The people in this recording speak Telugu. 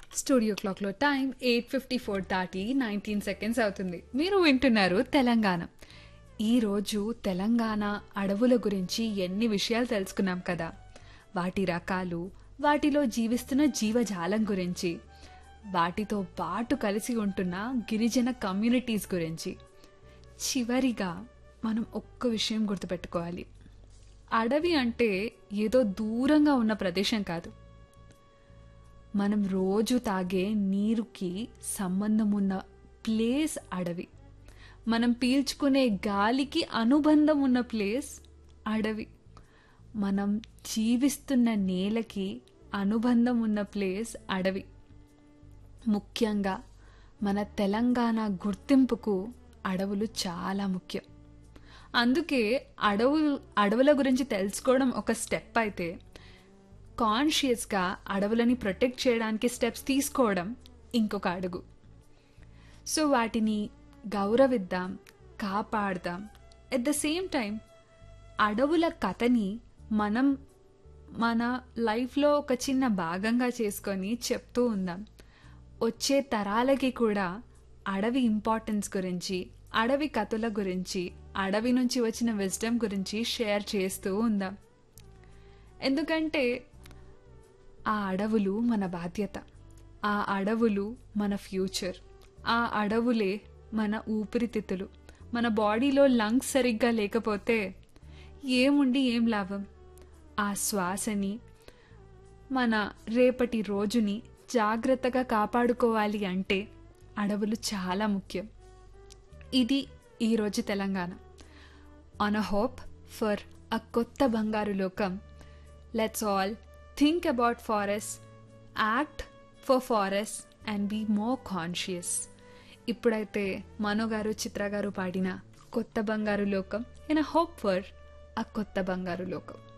స్టూడియో క్లాక్లో టైం 8:54 దాటి 19 సెకండ్స్ అవుతుంది. మీరు వింటున్నారు తెలంగాణ. ఈరోజు తెలంగాణ అడవుల గురించి ఎన్ని విషయాలు తెలుసుకున్నాం కదా. వాటి రకాలు, వాటిలో జీవిస్తున్న జీవజాలం గురించి, వాటితో పాటు కలిసి ఉంటున్న గిరిజన కమ్యూనిటీస్ గురించి. చివరిగా మనం ఒక్క విషయం గుర్తుపెట్టుకోవాలి. అడవి అంటే ఏదో దూరంగా ఉన్న ప్రదేశం కాదు. మనం రోజు తాగే నీరుకి సంబంధం ఉన్న ప్లేస్ అడవి. మనం పీల్చుకునే గాలికి అనుబంధం ఉన్న ప్లేస్ అడవి. మనం జీవిస్తున్న నేలకి అనుబంధం ఉన్న ప్లేస్ అడవి. ముఖ్యంగా మన తెలంగాణ గుర్తింపుకు అడవులు చాలా ముఖ్యం. అందుకే అడవుల గురించి తెలుసుకోవడం ఒక స్టెప్ అయితే, కాన్షియస్గా అడవులని ప్రొటెక్ట్ చేయడానికి స్టెప్స్ తీసుకోవడం ఇంకొక అడుగు. సో వాటిని గౌరవిద్దాం, కాపాడదాం. ఎట్ ద సేమ్ టైం అడవుల కథని మనం మన లైఫ్లో ఒక చిన్న భాగంగా చేసుకొని చెప్తూ ఉందాం. వచ్చే తరాలకి కూడా అడవి ఇంపార్టెన్స్ గురించి, అడవి కథల గురించి, అడవి నుంచి వచ్చిన విజ్డమ్ గురించి షేర్ చేస్తూ ఉందాం. ఎందుకంటే ఆ అడవులు మన బాధ్యత, ఆ అడవులు మన ఫ్యూచర్, ఆ అడవులే మన ఊపిరితిత్తులు. మన బాడీలో లంగ్స్ సరిగ్గా లేకపోతే ఏముండి ఏం లాభం? ఆ శ్వాసని, మన రేపటి రోజుని జాగ్రత్తగా కాపాడుకోవాలి అంటే అడవులు చాలా ముఖ్యం. ఇది ఈరోజు Telangana. On a hope for a కొత్త బంగారు లోకం. Let's all think about forests, act for forests and be more conscious. ఇప్పుడైతే మనో గారు, చిత్ర గారు పాడిన కొత్త బంగారు లోకం in a hope for a కొత్త బంగారు లోకం.